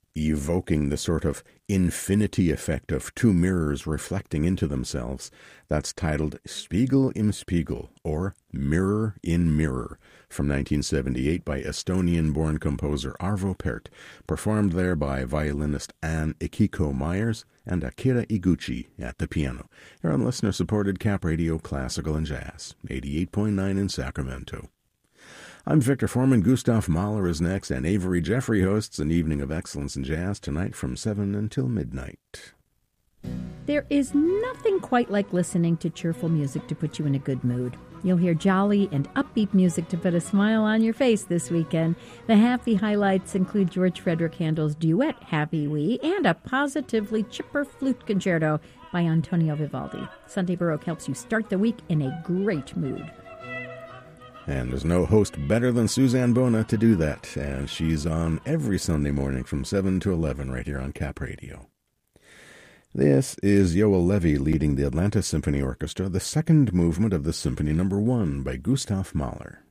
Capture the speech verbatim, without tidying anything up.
evoking the sort of infinity effect of two mirrors reflecting into themselves. That's titled Spiegel im Spiegel, or Mirror in Mirror, from nineteen seventy-eight by Estonian-born composer Arvo Pärt, performed there by violinist Anne Ikiko Myers and Akira Iguchi at the piano. You're on listener-supported Cap Radio Classical and Jazz, eighty-eight point nine in Sacramento. I'm Victor Foreman. Gustav Mahler is next, and Avery Jeffrey hosts an evening of excellence in jazz tonight from seven until midnight. There is nothing quite like listening to cheerful music to put you in a good mood. You'll hear jolly and upbeat music to put a smile on your face this weekend. The happy highlights include George Frederick Handel's duet, Happy Wee, and a positively chipper flute concerto by Antonio Vivaldi. Sunday Baroque helps you start the week in a great mood. And there's no host better than Suzanne Bona to do that, and she's on every Sunday morning from seven to eleven right here on Cap Radio. This is Yoel Levy leading the Atlanta Symphony Orchestra, the second movement of the Symphony Number One by Gustav Mahler.